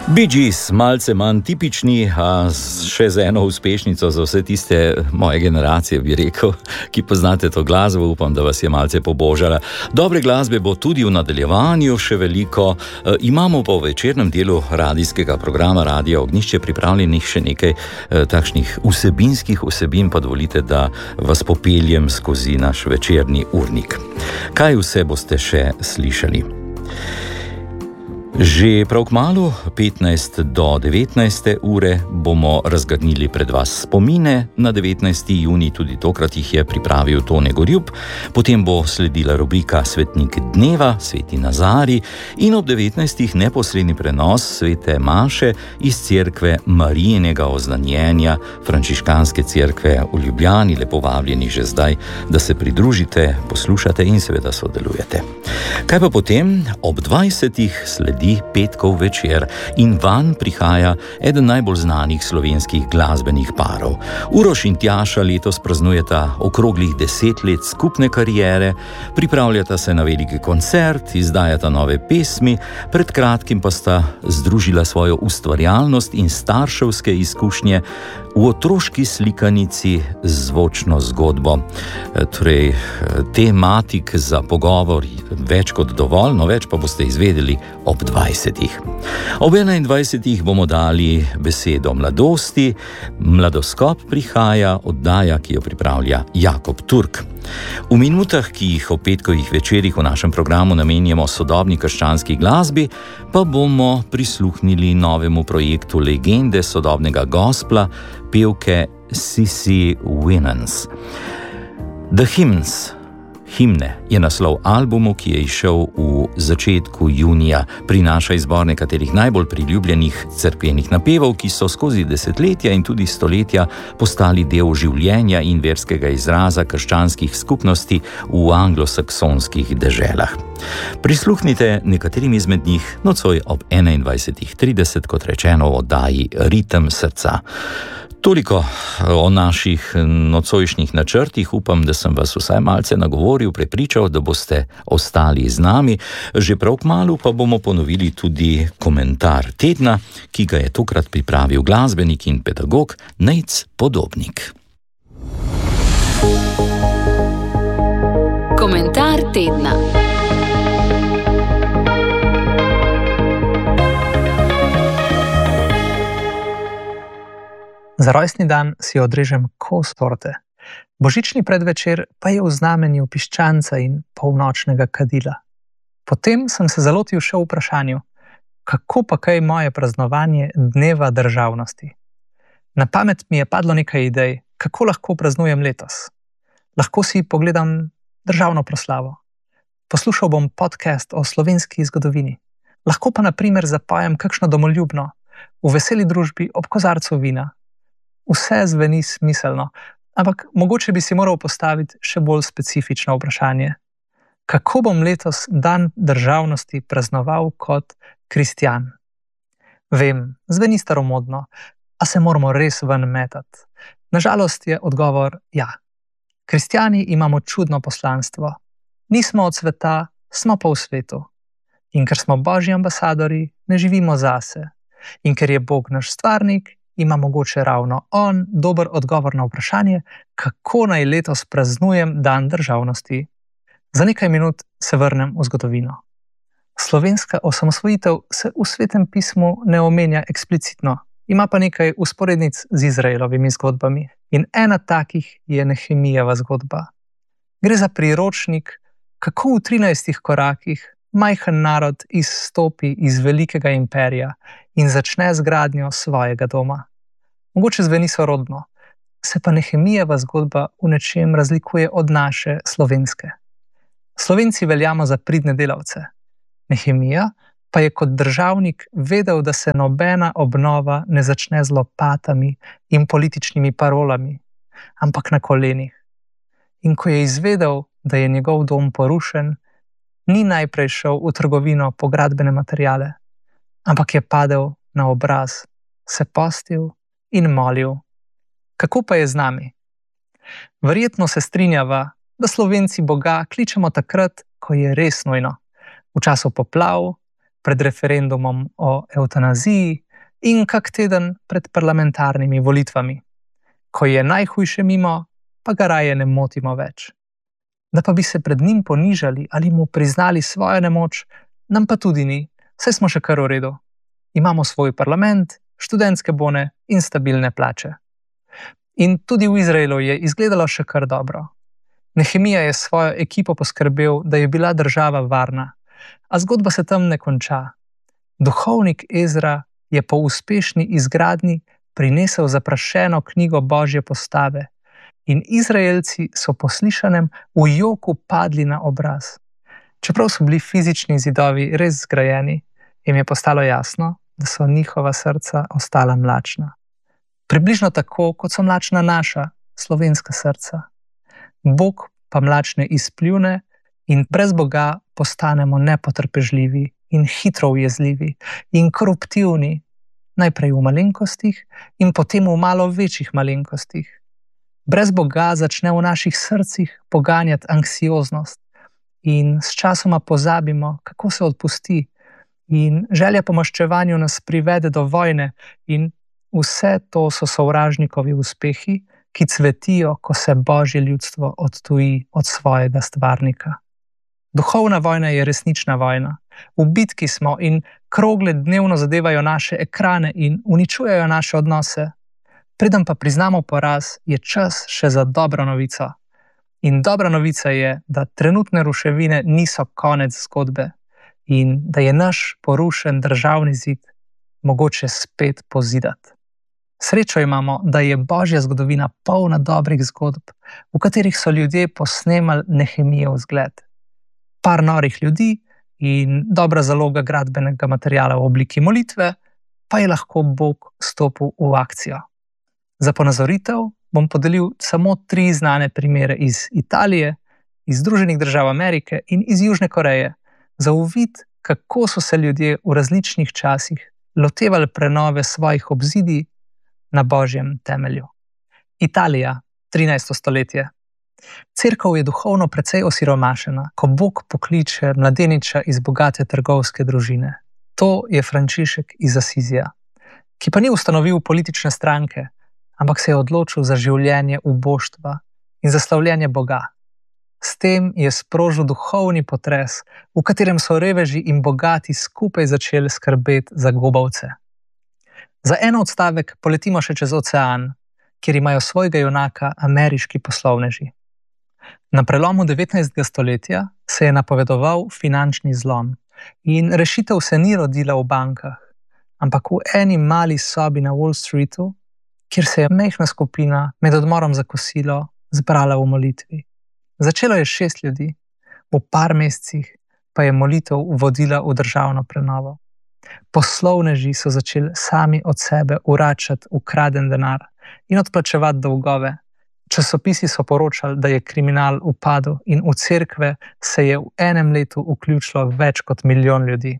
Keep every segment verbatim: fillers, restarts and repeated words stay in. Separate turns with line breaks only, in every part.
Bee Gees, malce manj tipični, a še z eno uspešnico za vse tiste moje generacije, bi rekel, ki poznate to glasbo. Upam, da vas je malce pobožala. Dobre glasbe bo tudi v nadaljevanju še veliko. E, imamo pa v večernem delu radijskega programa Radio Ognjišče pripravljenih še nekaj e, takšnih vsebinskih vsebin, pa dovolite, da vas popeljem skozi naš večerni urnik. Kaj vse boste še slišali? Že prav kmalu, petnajst do devetnajste ure, bomo razgrnili pred vas spomine na devetnajsti junij, tudi tokrat jih je pripravil Tone Gorjup. Potem bo sledila rubrika Svetnik dneva, Sveti Nazarij, in ob devetnajstih neposredni prenos svete maše iz cerkve Marijinega oznanjenja, frančiškanske cerkve v Ljubljani. Lepo vabljeni že zdaj, da se pridružite, poslušate in seveda sodelujete. Kaj pa potem? Ob dvajsetih sledi petkov večer in vanj prihaja eden najbolj znanih slovenskih glasbenih parov. Uroš in Tjaša letos praznujeta okroglih deset let skupne kariere, pripravljata se na veliki koncert, izdajata nove pesmi, pred kratkim pa sta združila svojo ustvarjalnost in starševske izkušnje v otroški slikanici z zvočno zgodbo. Torej, tematik za pogovor več kot dovolj, no več pa boste izvedeli ob dvajsetih. Ob enaindvajsetih bomo dali besedo mladosti. Mladoskop prihaja, oddaja, ki jo pripravlja Jakob Turk. V minutah, ki jih ob petkovih večerih v našem programu namenjamo sodobni krščanski glasbi, pa bomo prisluhnili novemu projektu legende sodobnega gospla, pevke Sissy Winans. The Hymns, Himne, je naslov albumu, ki je izšel v začetku junija. Prinaša izbor nekaterih najbolj priljubljenih cerkvenih napevov, ki so skozi desetletja in tudi stoletja postali del življenja in verskega izraza krščanskih skupnosti v anglosaksonskih deželah. Prisluhnite nekaterim izmed njih nocoj ob enaindvajsetih trideset, kot rečeno v oddaji Ritem srca. Toliko o naših nocojšnjih načrtih. Upam, da sem vas vsaj malce nagovoril, prepričal, da boste ostali z nami. Že prav kmalu pa bomo ponovili tudi komentar tedna, ki ga je tokrat pripravil glasbenik in pedagog Nejc Podobnik.
Komentar tedna.
Za rojstni dan si odrežem kos torte. Božični predvečer pa je v znamenju piščanca in polnočnega kadila. Potem sem se zalotil še v vprašanju, kako pa kaj moje praznovanje dneva državnosti. Na pamet mi je padlo nekaj idej, kako lahko praznujem letos. Lahko si pogledam državno proslavo. Poslušal bom podcast o slovenski zgodovini. Lahko pa na primer zapojem kakšno domoljubno, v veseli družbi ob kozarcu vina. Vse zveni smiselno, ampak mogoče bi si moral postaviti še bolj specifično vprašanje. Kako bom letos dan državnosti praznoval kot kristjan? Vem, zveni staromodno, a se moramo res ven metati. Nažalost je odgovor ja. Kristjani imamo čudno poslanstvo. Nismo od sveta, smo pa v svetu. In ker smo Božji ambasadori, ne živimo zase. In ker je Bog naš stvarnik, ima mogoče ravno on dober odgovor na vprašanje, kako naj letos praznujem dan državnosti. Za nekaj minut se vrnem v zgodovino. Slovenska osamosvojitev se v Svetem pismu ne omenja eksplicitno, ima pa nekaj vzporednic z Izraelovimi zgodbami. In ena takih je Nehemijeva zgodba. Gre za priročnik, kako v trinajstih korakih majhen narod izstopi iz velikega imperija in začne z gradnjo svojega doma. Mogoče zveni sorodno, se pa Nehemijeva zgodba v nečem razlikuje od naše slovenske. Slovenci veljamo za pridne delavce. Nehemija pa je kot državnik vedel, da se nobena obnova ne začne z lopatami in političnimi parolami, ampak na kolenih. In ko je izvedel, da je njegov dom porušen, ni najprej šel v trgovino po gradbene materiale, ampak je padel na obraz, se postil in molil. Kako pa je z nami? Verjetno se strinjava, da Slovenci Boga kličemo takrat, ko je res nujno. V času poplav, pred referendumom o evtanaziji in kak teden pred parlamentarnimi volitvami. Ko je najhujše mimo, pa ga raje ne motimo več. Da pa bi se pred njim ponižali ali mu priznali svojo nemoč, nam pa tudi ni, saj smo še kar v redu. Imamo svoj parlament, študentske bone in stabilne plače. In tudi v Izraelu je izgledalo še kar dobro. Nehemija je s svojo ekipo poskrbel, da je bila država varna, a zgodba se tam ne konča. Duhovnik Ezra je po uspešni izgradnji prinesel zaprašeno knjigo Božje postave in Izraelci so po slišanem v joku padli na obraz. Čeprav so bili fizični zidovi res zgrajeni, jim je postalo jasno, da so njihova srca ostala mlačna. Približno tako, kot so mlačna naša, slovenska srca. Bog pa mlačne izpljune in brez Boga postanemo nepotrpežljivi in hitro ujezljivi in koruptivni, najprej v malenkostih in potem v malo večjih malenkostih. Brez Boga začne v naših srcih poganjati anksioznost in s časoma pozabimo, kako se odpusti, in želja po maščevanju nas privede do vojne in vse to so sovražnikovi uspehi, ki cvetijo, ko se Božje ljudstvo odtuji od svojega stvarnika. Duhovna vojna je resnična vojna. V bitki smo in krogle dnevno zadevajo naše ekrane in uničujejo naše odnose. Preden pa priznamo poraz, je čas še za dobro novico. In dobra novica je, da trenutne ruševine niso konec zgodbe in da je naš porušen državni zid mogoče spet pozidati. Srečo imamo, da je Božja zgodovina polna dobrih zgodb, v katerih so ljudje posnemali Nehemijev zgled. Par norih ljudi in dobra zaloga gradbenega materiala v obliki molitve, pa je lahko Bog stopil v akcijo. Za ponazoritev bom podelil samo tri znane primere iz Italije, iz Združenih držav Amerike in iz Južne Koreje, za uvid, kako so se ljudje v različnih časih lotevali prenove svojih obzidij na Božjem temelju. Italija, trinajsto stoletje. Cerkev je duhovno precej osiromašena, ko Bog pokliče mladeniča iz bogate trgovske družine. To je Frančišek iz Asizija, ki pa ni ustanovil politične stranke, ampak se je odločil za življenje uboštva in za slavljenje Boga. S tem je sprožil duhovni potres, v katerem so reveži in bogati skupaj začeli skrbeti za gobavce. Za en odstavek poletimo še čez ocean, kjer imajo svojega junaka ameriški poslovneži. Na prelomu devetnajstega stoletja se je napovedoval finančni zlom in rešitev se ni rodila v bankah, ampak v eni mali sobi na Wall Streetu, kjer se je majhna skupina med odmorom za kosilo zbrala v molitvi. Začelo je šest ljudi, v par mesecih pa je molitev vodila v državno prenovo. Poslovneži so začeli sami od sebe vračati ukraden denar in odplačevati dolgove. Časopisi so poročali, da je kriminal upadel in v cerkve se je v enem letu vključilo več kot milijon ljudi.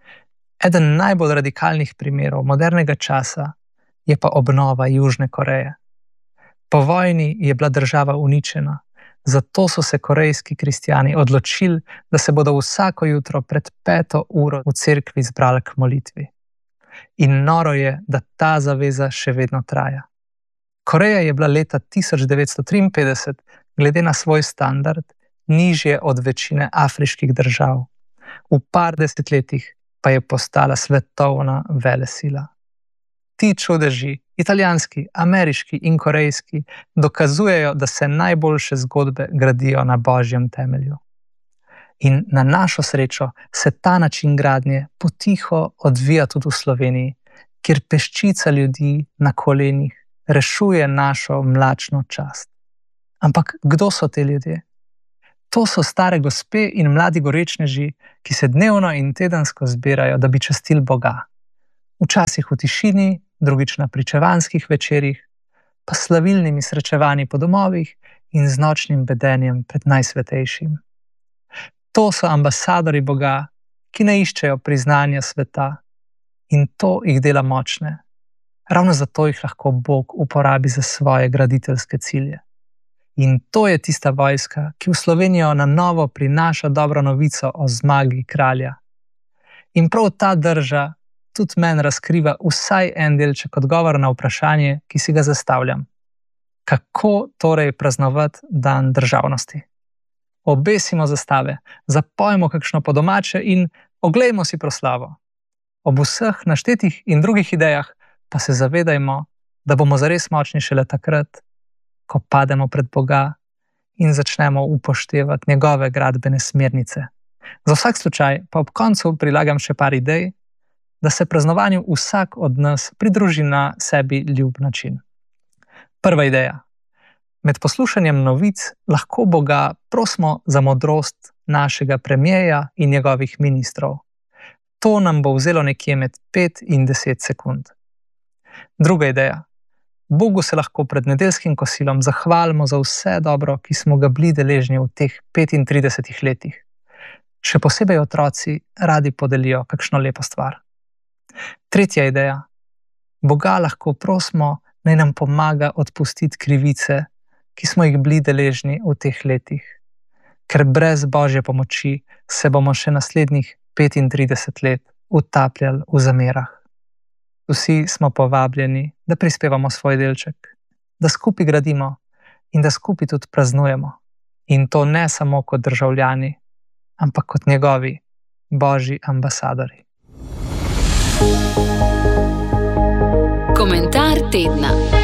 Eden najbolj radikalnih primerov modernega časa je pa obnova Južne Koreje. Po vojni je bila država uničena, zato so se korejski kristjani odločili, da se bodo vsako jutro pred peto uro v cerkvi zbrali k molitvi. In noro je, da ta zaveza še vedno traja. Koreja je bila leta tisoč devetsto triinpetdeset glede na svoj standard nižje od večine afriških držav. V par desetletjih pa je postala svetovna velesila. Ti čudeži, italijanski, ameriški in korejski, dokazujejo, da se najboljše zgodbe gradijo na Božjem temelju. In na našo srečo se ta način gradnje potiho odvija tudi v Sloveniji, kjer peščica ljudi na kolenih rešuje našo mlačno čast. Ampak kdo so te ljudje? To so stare gospe in mladi gorečneži, ki se dnevno in tedensko zbirajo, da bi častili Boga. Včasih v tišini, drugič na pričevanskih večerih, pa s slavilnimi srečevanji po domovih in z nočnim bedenjem pred najsvetejšim. To so ambasadori Boga, ki ne iščejo priznanja sveta, in to jih dela močne. Ravno zato jih lahko Bog uporabi za svoje graditeljske cilje. In to je tista vojska, ki v Slovenijo na novo prinaša dobro novico o zmagi kralja. In prav ta drža tudi meni razkriva vsaj en delček odgovora na vprašanje, ki si ga zastavljam. Kako torej praznovati dan državnosti? Obesimo zastave, zapojmo kakšno po domače in oglejmo si proslavo. Ob vseh naštetih in drugih idejah pa se zavedajmo, da bomo zares močni šele takrat, ko pademo pred Boga in začnemo upoštevati njegove gradbene smernice. Za vsak slučaj pa ob koncu prilagam še par idej, da se praznovanju vsak od nas pridruži na sebi ljub način. Prva ideja. Med poslušanjem novic lahko Boga prosimo za modrost našega premierja in njegovih ministrov. To nam bo vzelo nekje med pet in deset sekund. Druga ideja. Bogu se lahko pred nedeljskim kosilom zahvalimo za vse dobro, ki smo ga bili deležni v teh petintridesetih letih. Še posebej otroci radi podelijo kakšno lepo stvar. Tretja ideja. Boga lahko prosimo, naj nam pomaga odpustiti krivice, ki smo jih bili deležni v teh letih. Ker brez Božje pomoči se bomo še naslednjih petintrideset let utapljali v zamerah. Vsi smo povabljeni, da prispevamo svoj delček, da skupaj gradimo in da skupaj tudi praznujemo. In to ne samo kot državljani, ampak kot njegovi Božji ambasadorji.
Komentar tedna.